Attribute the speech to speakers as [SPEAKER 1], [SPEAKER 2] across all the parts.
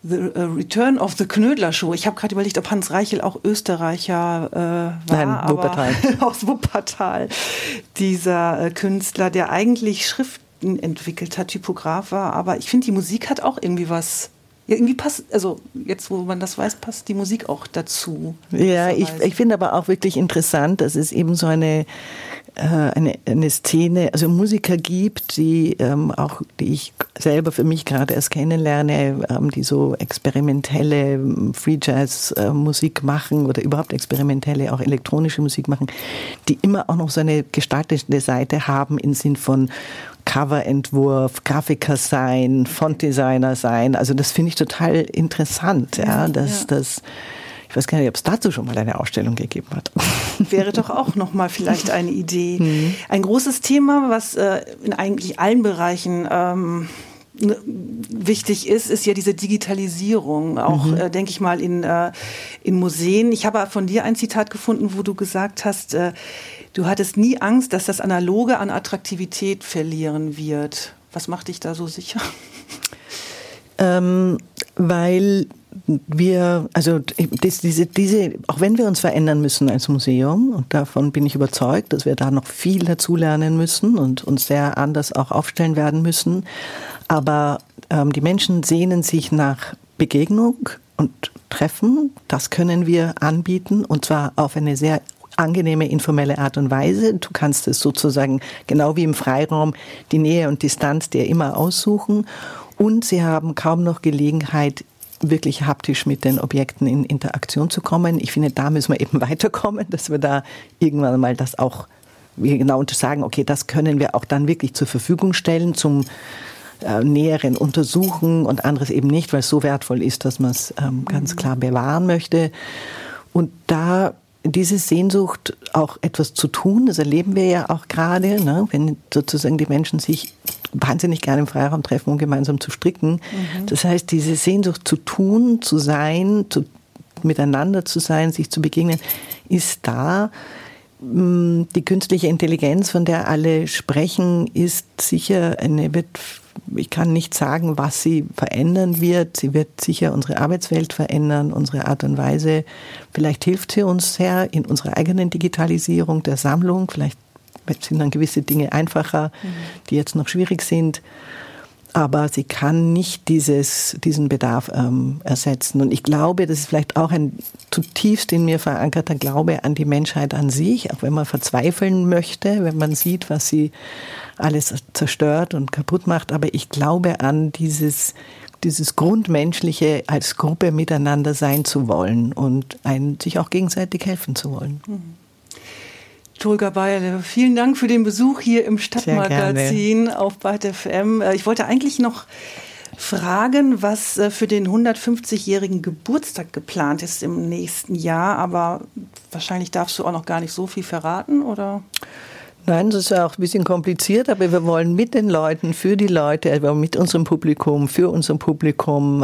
[SPEAKER 1] The Return of the Knödler Show. Ich habe gerade überlegt, ob Hans Reichel auch Österreicher war.
[SPEAKER 2] Nein, Wuppertal.
[SPEAKER 1] Aber aus Wuppertal. Dieser Künstler, der eigentlich Schriften entwickelt hat, Typograf war. Aber ich finde, die Musik hat auch irgendwie was. Ja, irgendwie passt, also jetzt, wo man das weiß, passt die Musik auch dazu.
[SPEAKER 2] Ja, ich finde aber auch wirklich interessant, dass es eben so eine Szene, also Musiker gibt, die ich selber für mich gerade erst kennenlerne, die so experimentelle Free Jazz Musik machen oder überhaupt experimentelle, auch elektronische Musik machen, die immer auch noch so eine gestaltende Seite haben im Sinn von Coverentwurf, Grafiker sein, Fontdesigner sein. Also das finde ich total interessant, ja, dass das. Ich weiß gar nicht, ob es dazu schon mal eine Ausstellung gegeben hat.
[SPEAKER 1] Wäre doch auch noch mal vielleicht eine Idee. Ein großes Thema, was in eigentlich allen Bereichen wichtig ist ja diese Digitalisierung. Auch, denke ich mal, in Museen. Ich habe von dir ein Zitat gefunden, wo du gesagt hast, du hattest nie Angst, dass das Analoge an Attraktivität verlieren wird. Was macht dich da so sicher?
[SPEAKER 2] Weil wir, also diese, auch wenn wir uns verändern müssen als Museum, und davon bin ich überzeugt, dass wir da noch viel dazulernen müssen und uns sehr anders auch aufstellen werden müssen, aber die Menschen sehnen sich nach Begegnung und Treffen. Das können wir anbieten, und zwar auf eine sehr angenehme, informelle Art und Weise. Du kannst es sozusagen, genau wie im Freiraum, die Nähe und Distanz dir immer aussuchen, und sie haben kaum noch Gelegenheit, wirklich haptisch mit den Objekten in Interaktion zu kommen. Ich finde, da müssen wir eben weiterkommen, dass wir da irgendwann mal das auch genau sagen, okay, das können wir auch dann wirklich zur Verfügung stellen zum näheren Untersuchen und anderes eben nicht, weil es so wertvoll ist, dass man es ganz klar bewahren möchte. Und da diese Sehnsucht, auch etwas zu tun, das erleben wir ja auch gerade, ne? Wenn sozusagen die Menschen sich wahnsinnig gerne im Freiraum treffen, um gemeinsam zu stricken. Das heißt, diese Sehnsucht zu tun, zu sein, miteinander zu sein, sich zu begegnen, ist da. Die künstliche Intelligenz, von der alle sprechen, ist sicher ich kann nicht sagen, was sie verändern wird. Sie wird sicher unsere Arbeitswelt verändern, unsere Art und Weise. Vielleicht hilft sie uns sehr in unserer eigenen Digitalisierung der Sammlung. Vielleicht sind dann gewisse Dinge einfacher, die jetzt noch schwierig sind. Aber sie kann nicht diesen Bedarf ersetzen. Und ich glaube, das ist vielleicht auch ein zutiefst in mir verankerter Glaube an die Menschheit an sich, auch wenn man verzweifeln möchte, wenn man sieht, was sie alles zerstört und kaputt macht. Aber ich glaube an dieses Grundmenschliche, als Gruppe miteinander sein zu wollen und sich auch gegenseitig helfen zu wollen.
[SPEAKER 1] Tolga Beile, vielen Dank für den Besuch hier im Stadtmagazin auf Byte FM. Ich wollte eigentlich noch fragen, was für den 150-jährigen Geburtstag geplant ist im nächsten Jahr, aber wahrscheinlich darfst du auch noch gar nicht so viel verraten, oder?
[SPEAKER 2] Nein, das ist ja auch ein bisschen kompliziert, aber wir wollen mit den Leuten, für die Leute, also mit unserem Publikum, für unser Publikum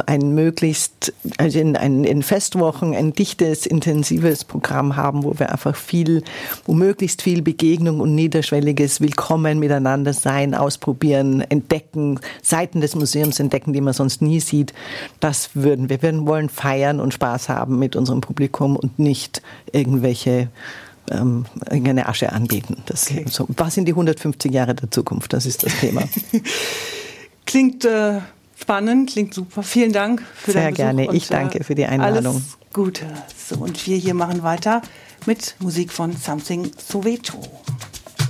[SPEAKER 2] in Festwochen ein dichtes, intensives Programm haben, wo wir einfach wo möglichst viel Begegnung und niederschwelliges Willkommen miteinander sein, ausprobieren, entdecken, Seiten des Museums entdecken, die man sonst nie sieht. Das würden wir. Wir wollen feiern und Spaß haben mit unserem Publikum und nicht irgendeine Asche anbieten. Was sind die 150 Jahre der Zukunft? Das ist das Thema.
[SPEAKER 1] Klingt spannend, klingt super. Vielen Dank für deinen Besuch.
[SPEAKER 2] Sehr gerne. Ich danke für die Einladung.
[SPEAKER 1] Alles Gute. So, und wir hier machen weiter mit Musik von Something Soweto.